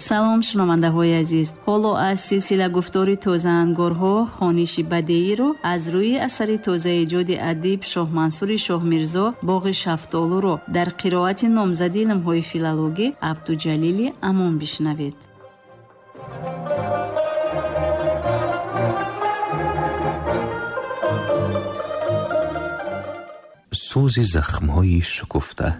سلام شنونده های عزیز. حالا از سلسله گفتاری تازه انگارها خوانش بدیعی رو از روی اثر تازه ایجاد ادیب شاه منصور شاه میرزا باغ شفتالو رو در قرائت نامزد علم‌های فیلولوژی عبدالجلیل امان بشنوید. سوز زخم‌های شکفته.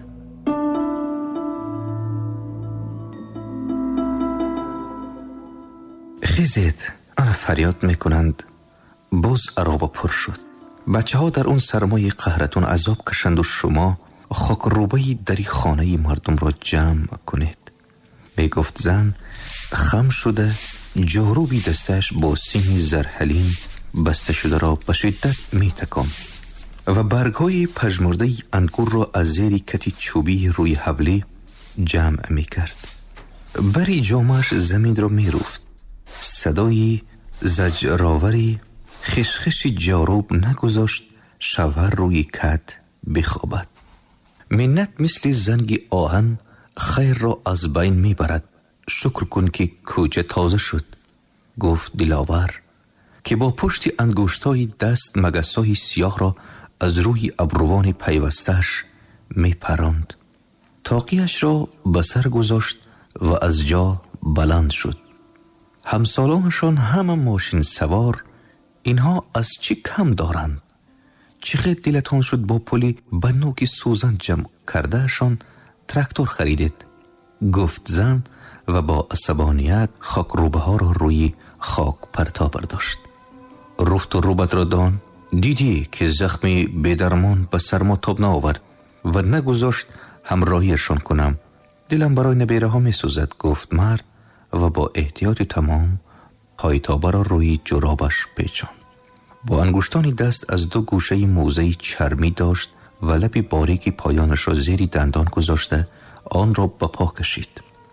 خیزید، آن فریاد میکنند. باز عرابه پر شد. بچه ها در اون سرمای قهرتون عذاب کشند و شما خاک روبهی دری خانه مردم را جمع کنید. میگفت زن خم شده جاروبی دستش با سیم زرحلین بسته شده را به شدت میتکان و برگهای پژمرده انگور را از زیر کتی چوبی روی حوله جمع میکرد. بری جامش زمین را میروفت. صدای زجرآوری خشخش جاروب نگذاشت شوهر روی کت بخوابد. منت مثل زنگ آهن خیر را از بین میبرد. شکر کن که کوچه تازه شد، گفت دلاور که با پشت انگشتای دست مگسای سیاه را از روی ابروان پیوستش میپراند. تاقیش را به سر گذاشت و از جا بلند شد. همسالانشان همه ماشین سوار. اینها از چی کم دارند؟ چقدر دلتان شد با پولی به نوک سوزن جمع کردهشان تراکتور خریدید؟ گفت زن و با عصبانیت خاک روبه ها را روی خاک پرتا برداشت. رفت و روبت را دان. دیدی که زخمی بیدرمان به سرما تاب نآورد و نگذاشت همراهیشان کنم. دلم برای نبیره ها می سوزد، گفت مرد و با احتیاط تمام پایتابه را روی جرابش پیچاند. با انگشتانی دست از دو گوشه موزه چرمی داشت و لب باریکی پایانش را زیر دندان گذاشته آن را به پا کشید.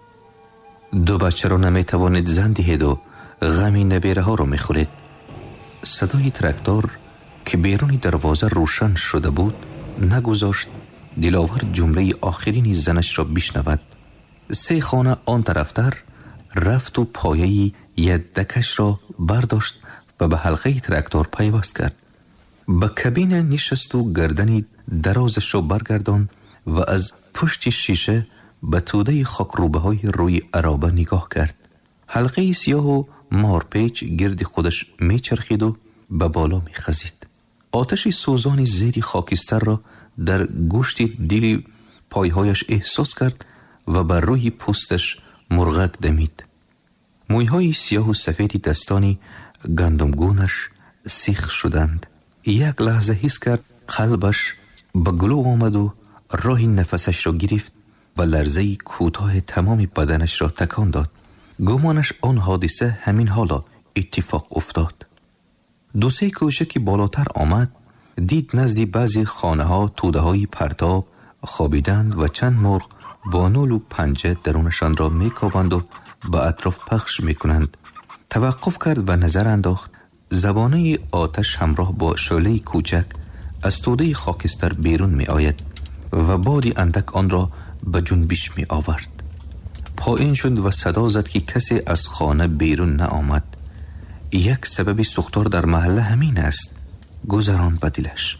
دو بچه را نمی توانید زن دهید و غمی نبیره ها را می خورید. صدای تراکتور که بیرون دروازه روشن شده بود نگذاشت دلاور جمله آخرین زنش را بشنود. 3 خانه آن طرفتر رفت و پایه یدکش را برداشت و به حلقه تراکتور پیوست کرد. به کابین نشست و گردنی درازش را برگردان و از پشت شیشه به توده خاک روبه های روی عرابه نگاه کرد. حلقه سیاه و مارپیچ گرد خودش میچرخید و به بالا میخزید. آتش سوزان زیر خاکستر را در گوشت دل پایهایش احساس کرد و بر روی پوستش مرغک دمید. مویهای سیاه و سفید دستانی گندمگونش سیخ شدند. یک لحظه حس کرد قلبش به گلو آمد و راه نفسش را گرفت و لرزه کوتاه تمام بدنش را تکان داد. گمانش آن حادثه همین حالا اتفاق افتاد. 2-3 کوچه که بالاتر آمد دید نزدی بعضی خانه ها توده های پرتاب خوابیدند و چند مرغ با نول و پنجه درونشان را میکابند و به اطراف پخش میکنند. توقف کرد و نظر انداخت. زبانه آتش همراه با شعله کوچک از توده خاکستر بیرون می آید و بادی اندک آن را به جنبش می آورد. پایین شد و صدا زد که کسی از خانه بیرون نآمد. یک سبب سوختار در محله همین است، گذران به دلش.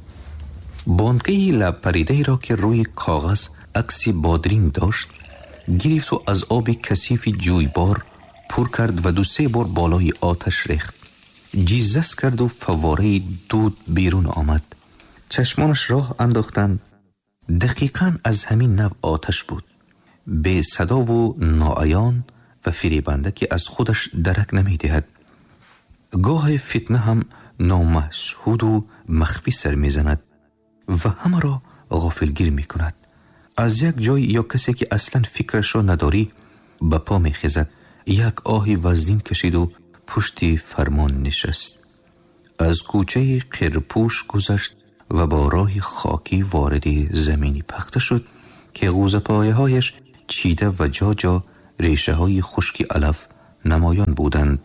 باندگی لب پریده را که روی کاغذ عکسی بادرین داشت گرفت و از آب کثیف جویبار پر کرد و 2-3 بار بالای آتش ریخت. جیزس کرد و فواره دود بیرون آمد. چشمانش راه انداختند. دقیقاً از همین نوع آتش بود، به صدا و ناعیان و فریبنده که از خودش درک نمی دهد. گاه فتنه هم نامشهود و مخفی سر می زند و همه را غافلگیر می کند. از یک جای یا کسی که اصلا فکرش را نداری به پا می خیزد. یک آهی وزنین کشید و پشت فرمان نشست. از کوچه قرپوش گذشت و با راه خاکی وارد زمینی پخته شد که غوزه پایه هایش چیده و جا جا ریشه های خشکی علف نمایان بودند.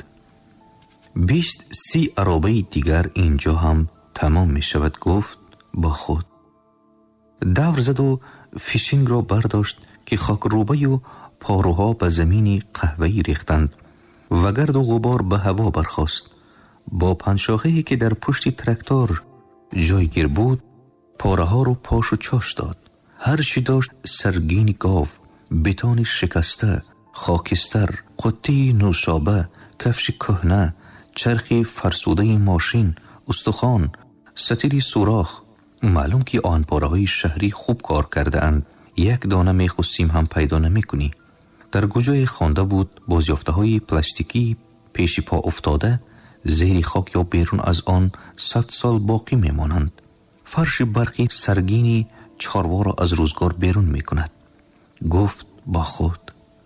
20-30 عرابه دیگر اینجا هم تمام می شود، گفت با خود. دور زد و فیشینگ را برداشت که خاکروبه و پاروها به زمینی قهوه‌ای ریختند و گرد و غبار به هوا برخاست. با پنجشاخه‌ای که در پشت تراکتور جایگیر بود پاره‌ها رو پاش و چاش داد. هر چی داشت سرگین گاو، بتان شکسته، خاکستر، قطعی نوشابه، کفش کهنه، چرخی فرسوده ماشین، استخوان، ستیری سوراخ. معلوم که آن پاره‌های شهری خوب کار کرده اند. یک دانه میخ و سیم هم پیدا نمی کنی. در گوجای خوانده بود بازیافته‌های پلاستیکی پیش پا افتاده زیر خاک یا بیرون از آن 100 سال باقی میمانند. فرش برقی سرگینی چاروا را از روزگار بیرون می کند. گفت با خود.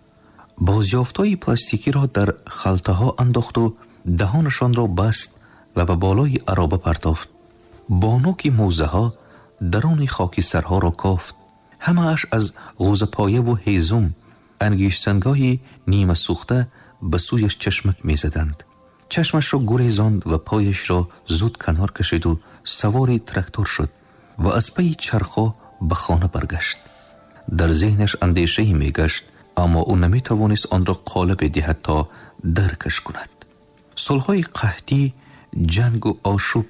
بازیافته‌های پلاستیکی را در خلطه ها انداخت و دهانشان را بست و به بالای عرابه پرتافت. با نوک موزه ها درون خاکسترها را کافت. همه اش از غوزه‌پایه و هیزم انگیشتنگاهی نیمه سوخته به سویش چشمک می زدند. چشمش را گریزاند و پایش را زود کنار کشید و سوار تراکتور شد و از پی چرخا به خانه برگشت. در ذهنش اندیشه‌ای می گشت اما او نمی توانست آن را قالب دهد تا درکش کند. سالهای قحطی، جنگ و آشوب،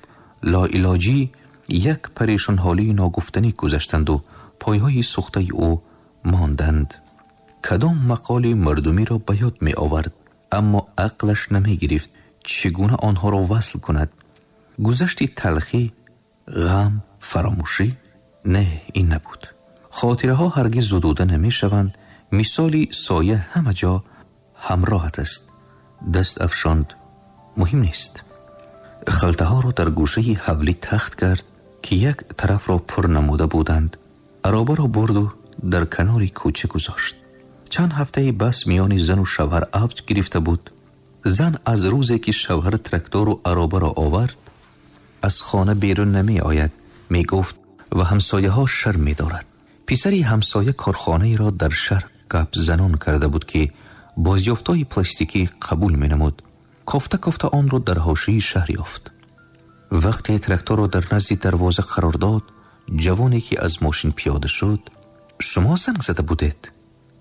لاعلاجی یک پریشان حالی ناگفتنی گذشتند و پایهای سوخته او ماندند. کدام مقال مردمی را به یاد می آورد اما عقلش نمی گرفت چگونه آنها را وصل کند. گذشتی تلخی، غم، فراموشی؟ نه، این نبود. خاطره ها هرگز زدوده نمی شوند. مثالی سایه همه جا همراهت است. دست افشاند، مهم نیست. خلطه ها را در گوشه حولی تخت کرد که یک طرف را پر نموده بودند. عرابه را برد و در کناری کوچه گذاشت. چند هفته بس میان زن و شوهر اوج گرفته بود. زن از روزی که شوهر تراکتور و عرابه را آورد از خانه بیرون نمی آید. می گفت و همسایه ها شر می دارد. پسری همسایه کارخانه را در شهر گپ زنان کرده بود که بازیافته‌های پلاستیکی قبول می نمود. کافته کافته آن را در حاشیه شهر یافت. وقتی تراکتور را در نزد دروازه قرار داد، جوانی که از ماشین پیاده شد، شما زنگ زده بودید؟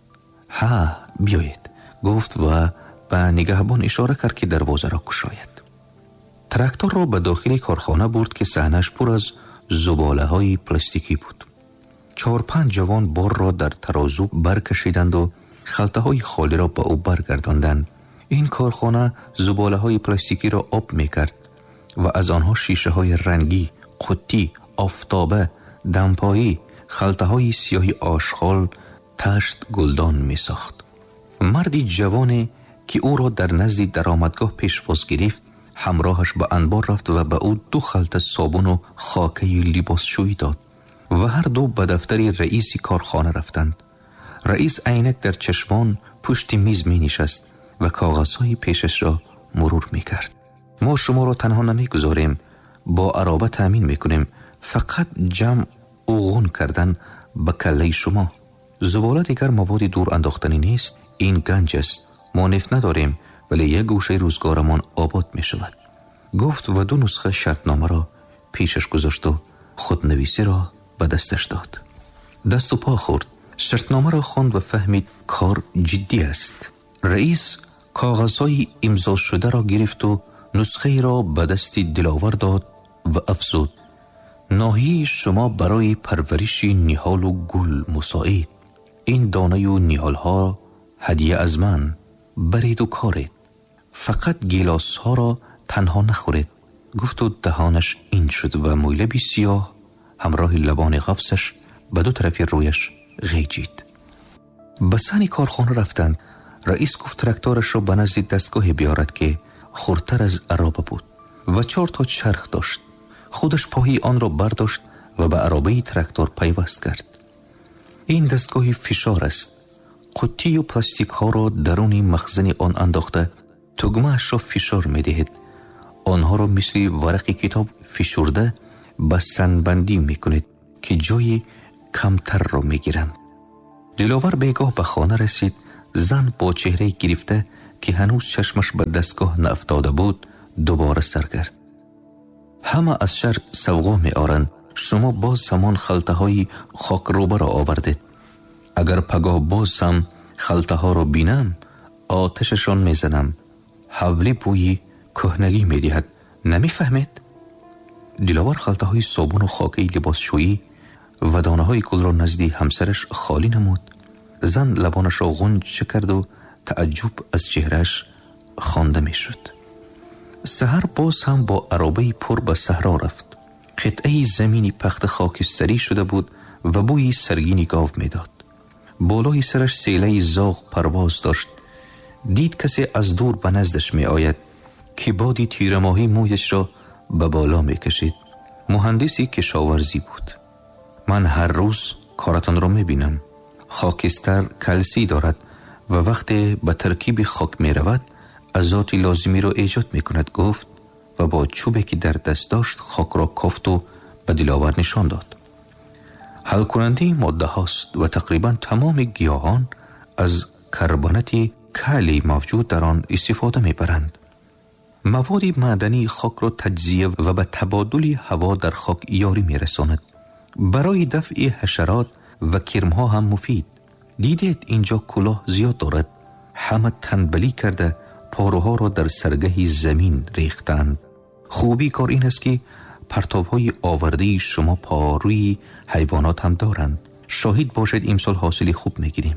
ها، بیایید، گفت و به نگهبان اشاره کرد که دروازه را گشاید. تراکتور را به داخل کارخانه برد که صحنه‌اش پر از زباله های پلاستیکی بود. 4-5 جوان بار را در ترازو برکشیدند و خلطه های خالی را به او برگرداندند. این کارخانه زباله های پلاستیکی را آب می کرد و از آنها شیشه های رنگی، قطی، آفتابه، دمپایی، خلطه های سیاه آشغال، تشت، گلدان می ساخت. مردی جوانی که او را در نزد درآمدگاه پیشواز گرفت همراهش به انبار رفت و به او 2 خلطه صابون و خاکه لباسشویی داد و هر دو به دفتر رئیس کارخانه رفتند. رئیس عینک در چشمان پشت میز می نشست و کاغذهای پیشش را مرور می کرد. ما شما را تنها نمی گذاریم، با عرابه تأمین می کنیم. فقط جمع اوغون کردن به کله شما. زباله دیگر مواد دور انداختنی نیست. این گنج است. ما نفت نداریم ولی یک گوشه روزگارمان آباد می شود. گفت و 2 نسخه شرطنامه را پیشش گذاشت و خودنویسی را به دستش داد. دست و پا خورد. شرطنامه را خواند و فهمید کار جدی است. رئیس کاغذهای امضا شده را گرفت و نسخه را به دست دلاور داد و افزود: ناحیه شما برای پرورش نهال و گل مساعد. این دانه و نهال ها هدیه از من. برید و کارید. فقط گیلاس ها را تنها نخورید. گفت و دهانش این شد و مویلبی سیاه همراه لبان غفصش به 2 طرف رویش غیجید. به سن کارخانه رفتند. رئیس گفت تراکتورش را به نزد دستگاه بیارد که خردتر از عرابه بود و 4 تا چرخ داشت. خودش پاهی آن را برداشت و به عرابه تراکتور پیوست کرد. این دستگاه فشار است. قطی و پلاستیک ها را درون مخزن آن انداخته تگمه اش را فشار می دهید. آنها را مثل ورق کتاب فشرده به سنبندی می کنید که جای کمتر را می گیرند. دلاور بیگاه به خانه رسید. زن با چهره گرفته که هنوز چشمش به دستگاه نافتاده بود دوباره سر کرد. همه از شهر سوغا می آرند شما باز همان خلطه های خاکروبه را آوردید. اگر پگاه باز هم خلطه ها را بینم آتششان میزنم. حولی بوی کهنگی میدهد. نمیفهمید؟ دلاور خلطه های صابون و خاکی لباسشویی و دانه های گل را نزدی همسرش خالی نمود. زن لبانش را غنچه کرد و تعجب از چهرش خوانده می شد. سحر باز هم با عرابه پر به صحرا رفت. قطعه زمینی پخت خاکستری شده بود و بوی سرگینی گاو می داد. بالای سرش سیله زاغ پرواز داشت. دید کسی از دور به نزدش می آید که بادی تیره ماهی مویش را به بالا می کشید. مهندسی کشاورزی بود. من هر روز کارتان را می بینم. خاکستر کلسی دارد و وقتی به ترکیب خاک می رود عضات لازمی را ایجاد می کند گفت و با چوبی که در دست داشت خاک را کافت و به دلاور نشان داد. حل کننده ماده هاست و تقریبا تمام گیاهان از کربنات کالی موجود در آن استفاده می برند. مواد معدنی خاک را تجزیه و به تبادل هوا در خاک یاری می رساند. برای دفع حشرات و کرمها هم مفید. دیدید اینجا کلاه زیاد دارد. همه تنبلی کرده پاروها را در سرگه زمین ریختند. خوبی کار این است که پرتوهای آورده شما پاروی حیوانات هم دارند. شاهد باشد امسال حاصلی خوب میگیریم.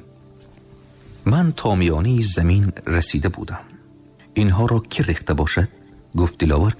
من تا میانه زمین رسیده بودم. اینها را کی ریخته باشد؟ گفت دلاور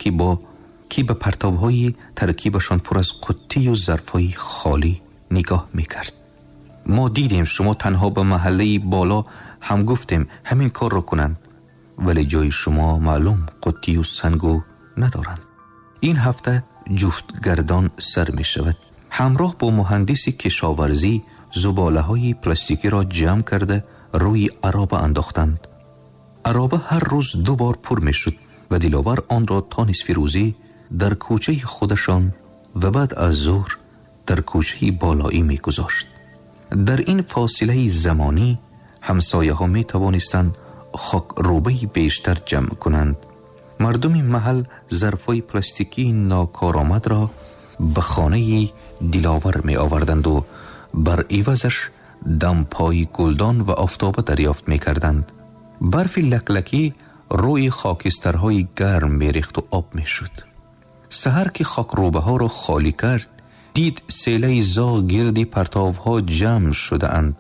که به پرتوهای ترکیبشان پر از قطی و ظرفهای خالی نگاه میکرد. ما دیدیم شما تنها به محله بالا هم گفتیم همین کار را کنند، ولی جای شما معلوم قطی و سنگو ندارند. این هفته جفتگردان سر می شود. همراه با مهندسی کشاورزی زباله های پلاستیکی را جمع کرده روی عرابه انداختند. عرابه هر روز 2 بار پر می شد و دلاور آن را تا نصف روزی در کوچه خودشان و بعد از ظهر در کوچه بالایی می گذاشت. در این فاصله زمانی همسایه ها می توانستند خاک روبه بیشتر جمع کنند. مردم محل ظرفای پلاستیکی ناکارآمد را به خانه دلاور می آوردند و بر عوضش دمپای گلدان و آفتابه دریافت می کردند. برف لکلکی روی خاکسترهای گرم می ریخت و آب می شد. سحر که خاک روبه ها را خالی کرد دید سیله زاغ گردی پرتاوها جمع شده اند.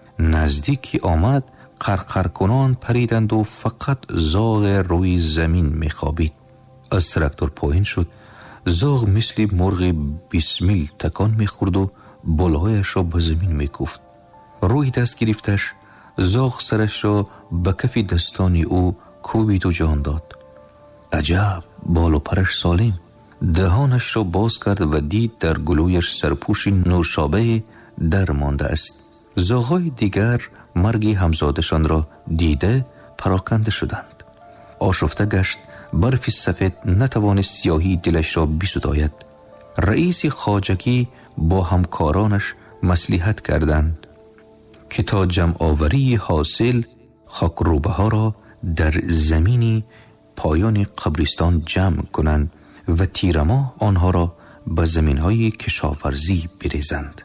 نزدیکی آمد قرقر کنان پریدند و فقط زاغ روی زمین می خوابید. از تراکتور پایین شد. زاغ مثل مرغ بسمیل تکان می خورد و بالهایش را به زمین می کوفت. روی دست گرفتش. زاغ سرش را به کف دستانی او کوبید و جان داد. عجب، بال و پرش سالم. دهانش را باز کرد و دید در گلویش سرپوش نوشابه در مانده است. زاغای دیگر مرگ همزادشان را دیده پراکنده شدند. آشفته گشت. برف سفید نتوانست سیاهی دلش را بسوداید. رئیس خواجگی با همکارانش مصلحت کردند که تا جمع آوری حاصل خاکروبه ها را در زمینی پایان قبرستان جمع کنند و تیرما آنها را به زمین های کشاورزی بریزند.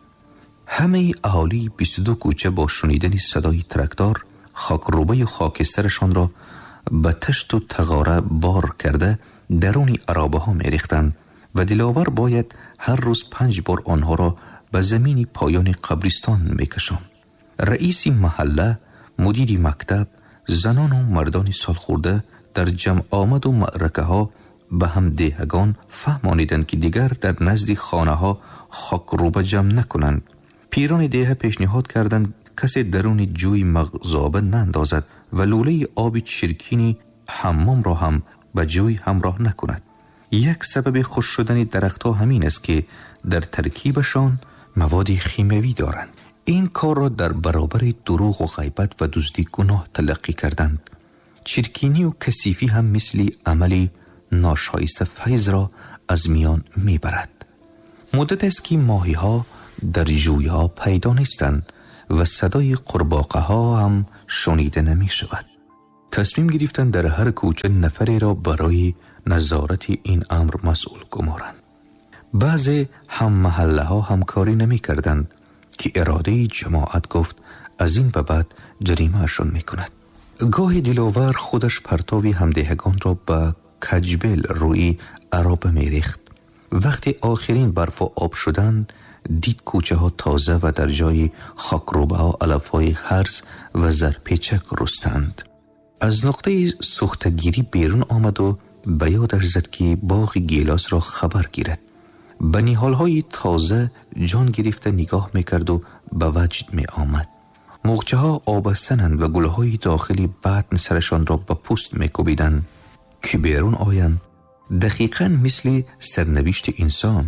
همه اهالی 22 کوچه با شنیدن صدای تراکتور خاکروبه خاکسترشان را به تشت و تغاره بار کرده درون عرابه ها می ریختند و دلاور باید هر روز 5 بار آنها را به زمین پایان قبرستان می کشند. رئیس محله، مدیر مکتب، زنان و مردان سالخورده در جمع آمد و معرکه ها به هم دهگان فهمانیدند که دیگر در نزد خانه ها خاکروبه جمع نکنند. پیران دیه پیشنهاد کردند کسی درون جوی مغزابه نندازد و لوله آب چرکینی حمام را هم به جوی همراه نکند. یک سبب خوش شدن درختها همین است که در ترکیبشان مواد شیمیایی دارند. این کار را در برابر دروغ و غیبت و دزدی گناه تلقی کردند. چرکینی و کثیفی هم مثل عملی ناشایسته فیض را از میان میبرد. مدت است که ماهی ها در جوی ها پیدا نیستند و صدای قورباغه ها هم شنیده نمی شود. تصمیم گرفتند در هر کوچه نفری را برای نظارت این امر مسئول گمارند. بعضی هم محله ها همکاری نمی کردند که اراده جماعت گفت از این به بعد جریمه اشون می کند. گاهی دلاور خودش پرتاوی همدهگان را به کجبل روی عرابه می ریخت. وقتی آخرین برف و آب شدند دید کوچه ها تازه و در جای خاکروبه ها علف های هرز و زرپیچک رستند. از نقطه سوختگیری بیرون آمد و به یادش زد که باغ گیلاس را خبر گیرد. به نهال های تازه جان گرفته نگاه میکرد و به وجد می آمد. مغچه ها آبستنند و گلهای داخلی بطن سرشان را به پوست می کوبیدند که بیرون آیند. دقیقاً مثل سرنوشت انسان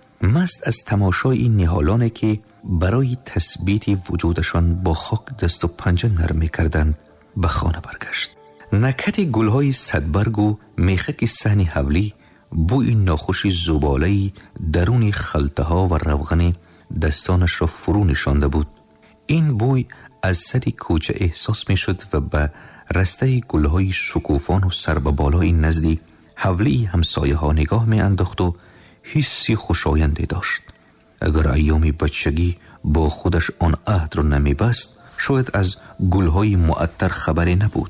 مست از تماشای این نهالانه که برای تثبیت وجودشان با خاک دست و پنجه نرم می‌کردند به خانه برگشت. نکهت گلهای صدبرگ و میخک صحن حولی بوی ناخوش زباله‌ای درون خلطه ها و روغن دستانش را فرو نشانده بود. این بوی از سر کوچه احساس می‌شد و به رسته گلهای شکوفان و سر به بالای نزدی حولی همسایه ها نگاه می انداخت و حسی خوشایندی داشت. اگر ایامی بچگی با خودش آن عهد را نمی بست شاید از گلهای معطر خبری نبود.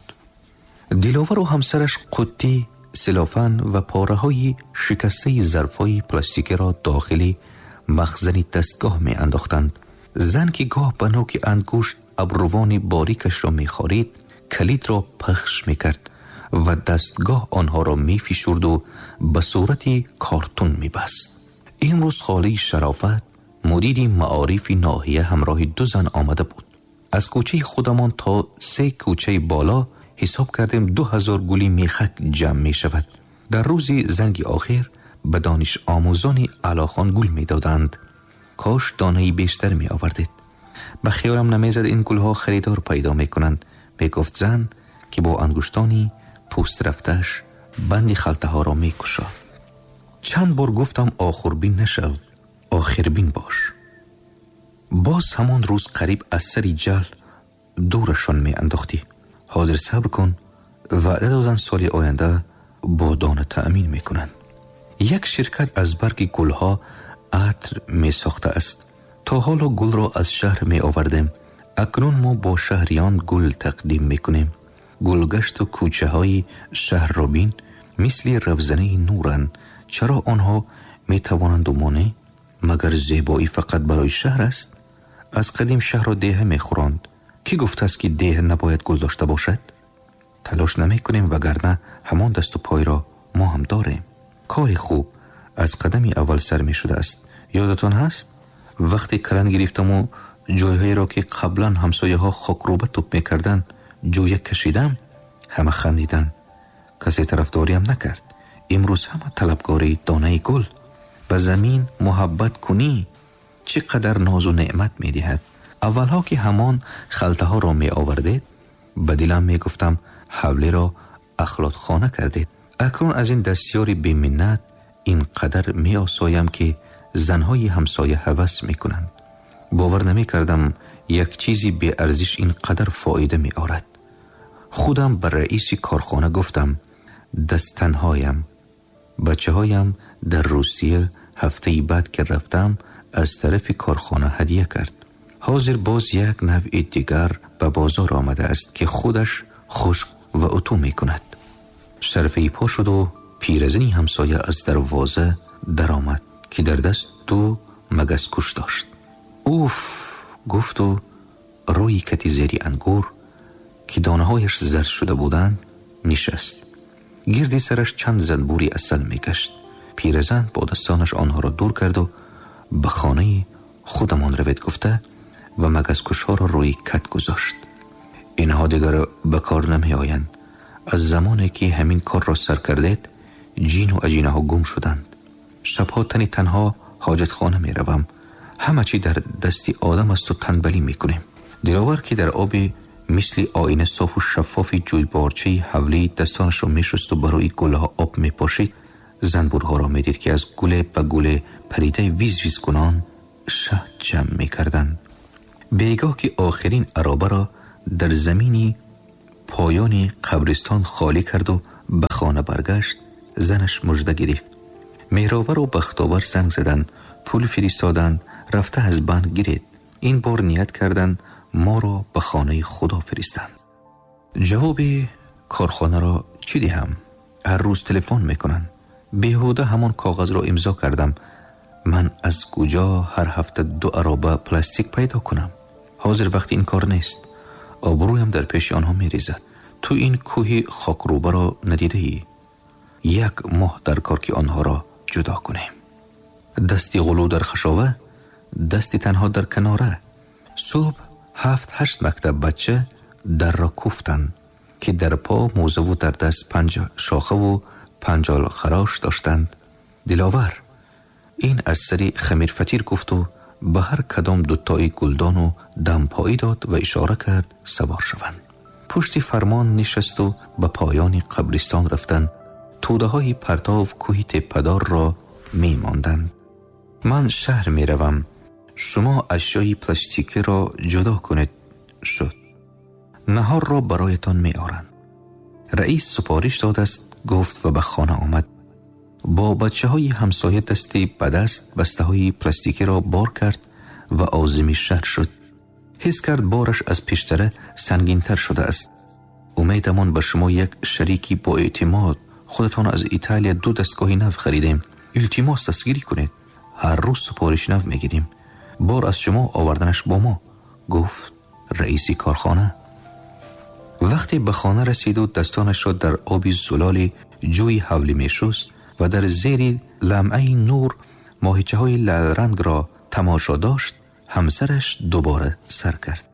دلاور و همسرش قطی، سلافن و پاره های شکسته ظرفای پلاستیکی را داخل مخزن دستگاه می انداختند. زن که گاه به نوک انگشت ابروان باریکش را می خارید کلید را پخش می کرد و دستگاه آنها را می فشرد و به صورت کارتون می بست. امروز خاله شرافت مدیر معارف ناحیه همراه 2 زن آمده بود. از کوچه خودمان تا 3 کوچه بالا حساب کردیم 2000 گلی میخک جمع می شود. در روز زنگ آخر به دانش آموزان علاخان گل می دادند. کاش دانه بیشتر می آوردید. به خیالم نمیزد این گلها خریدار پیدا می کنند. می گفت زن که با انگشتانی پوست رفتش بند خلطه ها را می کشد. چند بار گفتم آخربین نشو، آخربین باش. باز همان روز قریب از سری جل دورشان می انداختی. حاضر صبر کن، وعده دادن سال آینده با دانه تأمین می کنند. یک شرکت از برگ گلها عطر می ساخته است. تا حالا گل را از شهر می آوردیم. اکنون ما با شهریان گل تقدیم می کنیم. گلگشت و کوچه های شهر را بین مثل روزنه نورند. چرا آنها می توانند مانع؟ مگر زیبایی فقط برای شهر است؟ از قدیم شهر را دیه می خوراند. کی گفته است که دیه نباید گل داشته باشد؟ تلاش نمی کنیم وگرنه همان دست و پای را ما هم داریم. کاری خوب از قدمی اول سر می شده است. یادتان هست؟ وقتی کلن گرفتم و جایهایی را که قبلا همسایه ها خاکروبه توپ می کردن جویه کشیدم، همه خندیدن. کسی طرفداری هم نکرد. امروز همه طلبگاری دانه گل. به زمین محبت کنی چقدر ناز و نعمت می دهد. اولها که همان خلطه ها را می آوردید به دلم می گفتم حوله را اخلاط خانه کردید. اکنون از این دستیاری بی‌منت اینقدر می آسایم که زنهای همسایه هوس می کنند. باور نمی کردم یک چیزی بی ارزش اینقدر فایده می آرد. خودم بر رئیس کارخانه گفتم دستنهایم. بچه هایم در روسیه هفته بعد که رفتم از طرف کارخانه هدیه کرد. حاضر باز یک نوع دیگر به بازار آمده است که خودش خشک و اتو می کند. شرفی پا شد و پیرزنی همسایه از دروازه در آمد که در دست 2 مگس کش داشت. اوف گفت و روی کتی زیری انگور که دانه هایش زرد شده بودند نشست. گردی سرش چند زنبوری عسل می گشت. پیرزن با دستانش آنها را دور کرد و به خانه خودمان روید گفته و مگس کش ها را روی کت گذاشت. اینها دیگر به کار نمی آیند. از زمانی که همین کار را سر کردید جین و اجینه ها گم شدند. شبها تنها حاجت خانه می روم. همه چی در دستی آدم است و تنبلی می کنیم. دلاور که در آب مثل آینه صاف و شفاف جویبارچه حوله دستانش را می شست و برای گله ها آب می پاشید زنبورها را می دید که از گله به گله پریده ویز ویز کنان شهد جمع می کردند. بیگاه که آخرین عرابه را در زمینی پایان قبرستان خالی کرد و به خانه برگشت زنش مژده گرفت. مهرآور و بختآور زنگ زدند، پول فرستادند، رفته از بانک گیرید. این بار نیت کردند ما را به خانه خدا فرستند. جواب کارخانه را چی دهم؟ هر روز تلفن میکنند. بیهوده همان کاغذ را امضا کردم. من از کجا هر هفته 2 ارابه پلاستیک پیدا کنم؟ حاضر وقت این کار نیست. آبرویم در پیش آنها میریزد. تو این کوه خاکروبه را ندیده ای؟ 1 ماه در کار که آنها را جدا کنیم. دستی غلو در خشاوه، دستی تنها در کناره. صبح 7-8 مکتب بچه در را کوفتند که در پا موزه و در دست 5 شاخه و 5 خراش داشتند. دلاور این از سری خمیر فطیر گفت و به هر کدام 2 تایی گلدان و دمپایی داد و اشاره کرد سوار شوند. پشت فرمان نشست و به پایان قبرستان رفتند. توده های پرتاو کوه تپه‌دار را می ماندند. من شهر می روم، شما اشیای پلاستیکی را جدا کنید. شد. نهار را برایتان می آرند. رئیس سپارش داد است گفت و به خانه آمد. با بچه های همسایه دستی به دست بسته های پلاستیکی را بار کرد و عازم شهر شد. حس کرد بارش از پیشتره سنگین تر شده است. امیدمان به شما یک شریکی با اعتماد، خودتان از ایتالیا 2 دستگاه نو خریدیم، التماس دستگیری کنید. هر روز سپارش نو میگیریم، بار از شما آوردنش با ما، گفت رئیس کارخانه. وقتی به خانه رسید و دستانش را در آبی زلال جوی حولی می شست و در زیر لمعه نور ماهیچه های لعل رنگ را تماشا داشت، همسرش دوباره سر کرد.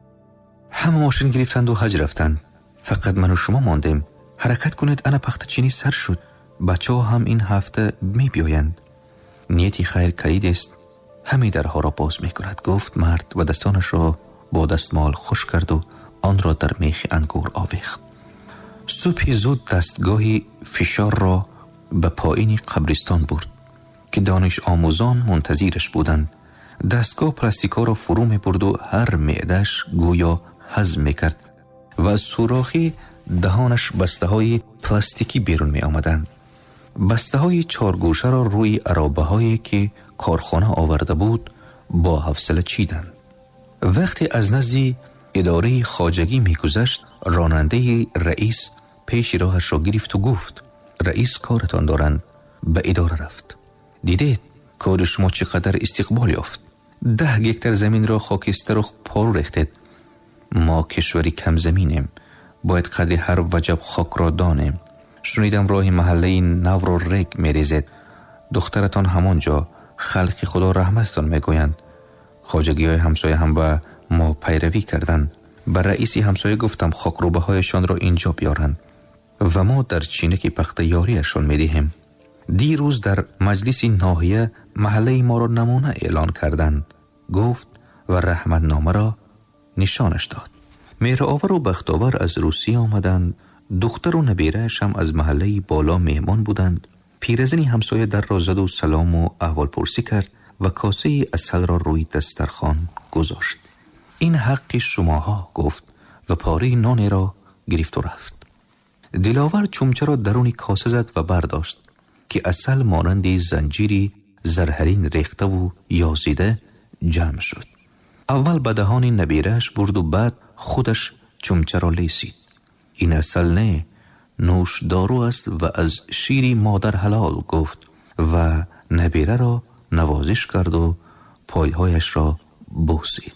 همه ماشین گرفتند و حج رفتند. فقط من و شما ماندیم. حرکت کنید، انا پخت چینی سر شد. بچه ها هم این هفته می بیایند. نیتی خیر کلید است. همه درها را باز می کند، گفت مرد و دستانش را با دستمال خوش کرد و آن را در میخ انگور آویخت. صبح زود دستگاهی فشار را به پایین قبرستان برد که دانش آموزان منتظرش بودند. دستگاه پلاستیکا را فرو می برد و هر معدهش گویا هضم می کرد و از سوراخی دهانش بسته های پلاستیکی بیرون می آمدند. بسته های 4 گوشه را روی ارابه هایی که کارخانه آورده بود با حوصله چیدند. وقتی از نزد اداره خواجگی می گذشت، راننده رئیس پیش راهش را گرفت و گفت رئیس کارتان دارند. به اداره رفت. دیدید کار شما چقدر استقبال یافت. 10 هکتار زمین را خاکستر و پارو ریختید. ما کشوری کم زمینیم، باید قدر هر وجب خاک را دانیم. شنیدم راه محله نو را ریگ می ریزید. دخترتان همانجا، خلق خدا رحمتتان می گویند. خواجگی های همسایه هم به ما پیروی کردند. بر رئیسی همسایه گفتم خاکروبه هایشان را اینجا بیارند و ما در چینک پخت یاریشان می دهیم. دیروز در مجلس ناحیه محله ما را نمونه اعلان کردند، گفت و رحمت نامه را نشانش داد. مهرآور و بختآور از روسیه آمدند. دختر و نبیره‌اش هم از محله بالا مهمان بودند. پیرزنی همسایه در را زد و سلام و احوال پرسی کرد و کاسه عسل را روی دسترخوان گذاشت. این حق شماها، گفت و پاره نان را گرفت و رفت. دلاور چمچه را درون کاسه زد و برداشت که عسل مانند زنجیری زرهرین ریخته و یازیده جمع شد. اول به دهان نبیره‌اش برد و بعد خودش چمچه را لیسید. این عسل نه، نوش دارو است و از شیری مادر حلال، گفت و نبیره را نوازش کرد و پایهایش را بوسید.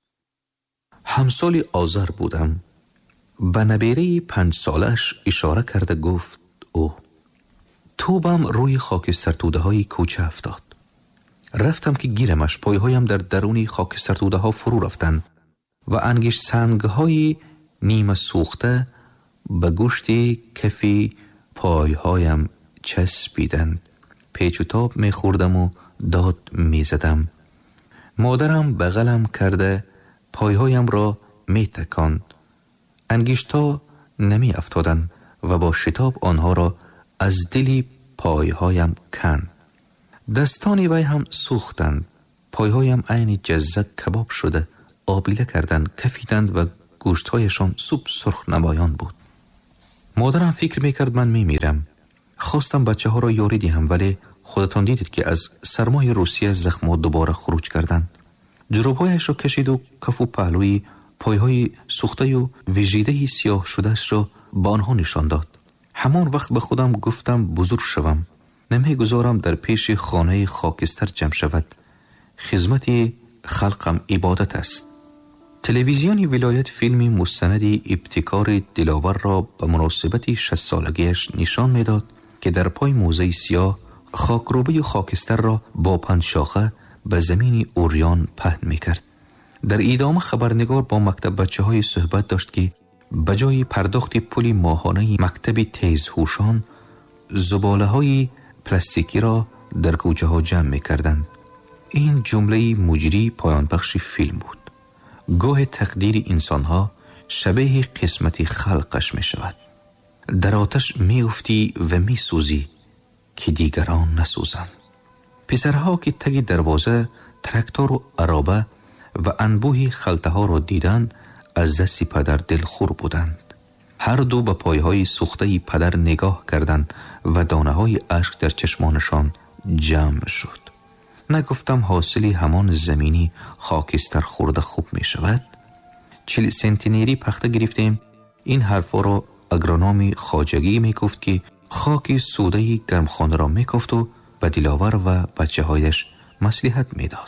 همسال آذر بودم. به نبیره 5 سالش اشاره کرده گفت او توبم روی خاکسترتوده های کوچه افتاد. رفتم که گیرمش، پایهایم در درونی خاکسترتوده ها فرو رفتند و انگشت سنگ های نیمه سوخته به گوشت کفی پایهایم چسبیدند. پیچ و تاب می خوردم و داد می زدم. مادرم بغلم کرده پایهایم را می تکاند. انگشتا نمی افتادند و با شتاب آنها را از دلی پایهایم کند. دستان وی هم سوختند. پایهایم عین جزک کباب شده آبیله کردند، کفیدند و گوشتهایشان سوپ سرخ نمایان بود. مادرم فکر میکرد من میمیرم. خواستم بچه ها را یاری دهم ولی خودتان دیدید که از سرمای روسیه زخم‌ها دوباره خروج کردند. جروبهایش را کشید و کف و پهلوی پایهای سوخته و ویژیده سیاه شدهش را با آنها نشان داد. همان وقت به خودم گفتم بزرگ شوم، نمیگذارم در پیش خانه خاکستر جمع شود. خدمت خلقم عبادت است. تلویزیون ولایت فیلمی مستند ابتکار دلاور را به مناسبت 60 سالگیش نشان میداد که در پای موزه سیاه خاکروبه خاکستر را با 5 شاخه به زمین اوریان پهن میکرد. در ادامه خبرنگار با مکتب بچه‌های صحبت داشت که بجای پرداخت پول ماهانه مکتب تیزهوشان زباله‌های پلاستیکی را در کوچه ها جمع میکردند. این جمله مجری پایان بخش فیلم بود. گاه تقدیر انسانها شبیه قسمت خلقش می شود. در آتش می افتی و می سوزی که دیگران نسوزند. پسرها که تگ دروازه تراکتور و عرابه و انبوه خلطه ها را دیدند از دست پدر دلخور بودند. هر دو به پایهای سوخته پدر نگاه کردند و دانه های اشک در چشمانشان جمع شد. نگفتم حاصل همان زمینی خاکستر خورده خوب می شود؟ 40 سنتینری پخته گرفتیم. این حرفا را اگرونوم خواجگی می گفت که خاک سوده گرمخانه را می گفت و به دلاور و بچه هایش مصلحت می داد.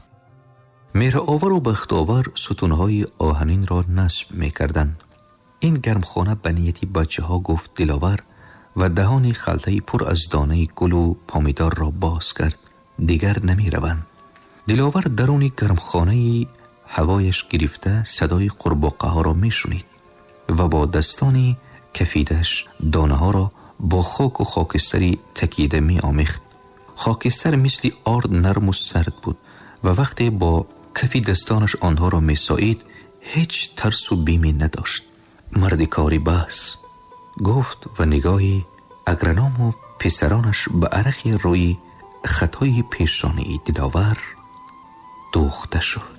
مهرآور و بختآور ستونهای آهنین را نصب می کردند. این گرمخانه به نیت بچه ها گفت دلاور و دهان خلطه پر از دانه گل و پامیدار را باز کرد. دیگر نمی روند. دلاور درون گرمخانه هوایش گرفته صدای قرباقه ها را می شنید و با دستان کفیدش دانه ها را با خاک و خاکستری تکیده می آمیخت. خاکستر مثل آرد نرم و سرد بود و وقتی با کفی دستانش آنها را می سایید هیچ ترس و بیمی نداشت. مرد کاری بس گفت و نگاهی اگرونوم و پسرانش به عرق روی خطای پیشانی دلاور دوخته شد.